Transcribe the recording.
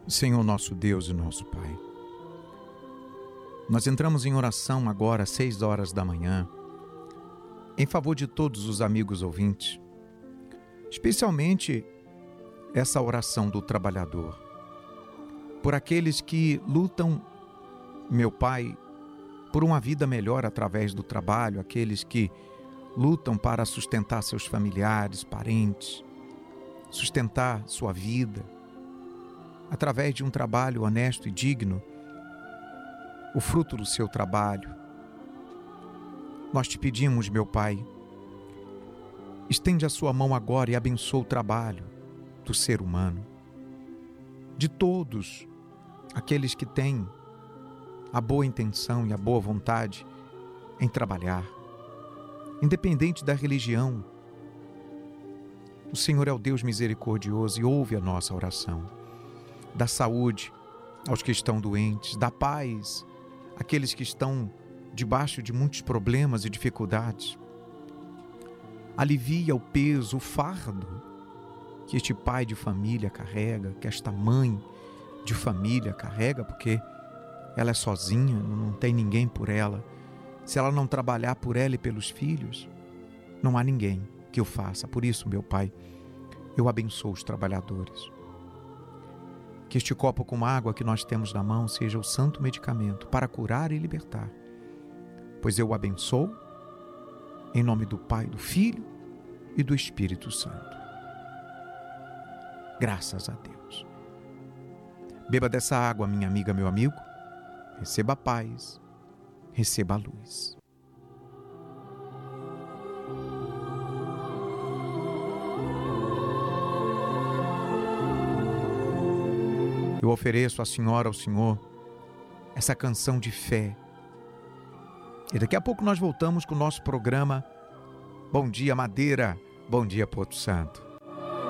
Senhor nosso Deus e nosso Pai, nós entramos em oração agora às 6 horas da manhã, em favor de todos os amigos ouvintes, especialmente essa oração do trabalhador, por aqueles que lutam, meu Pai, por uma vida melhor através do trabalho, aqueles que lutam para sustentar seus familiares, parentes, sustentar sua vida, através de um trabalho honesto e digno, o fruto do seu trabalho. Nós te pedimos, meu Pai, estende a sua mão agora e abençoa o trabalho do ser humano, de todos aqueles que têm a boa intenção e a boa vontade em trabalhar, independente da religião. O Senhor é o Deus misericordioso e ouve a nossa oração. Dá saúde aos que estão doentes, dá paz àqueles que estão debaixo de muitos problemas e dificuldades. Alivia o peso, o fardo que este pai de família carrega, que esta mãe de família carrega, porque ela é sozinha, não tem ninguém por ela. Se ela não trabalhar por ela e pelos filhos, não há ninguém que o faça. Por isso, meu Pai, eu abençoo os trabalhadores. Que este copo com água que nós temos na mão seja o santo medicamento para curar e libertar. Pois eu o abençoo em nome do Pai, do Filho e do Espírito Santo. Graças a Deus. Beba dessa água, minha amiga, meu amigo. Receba a paz, receba a luz. Eu ofereço à senhora, ao senhor, essa canção de fé. E daqui a pouco nós voltamos com o nosso programa Bom Dia Madeira, Bom Dia Porto Santo.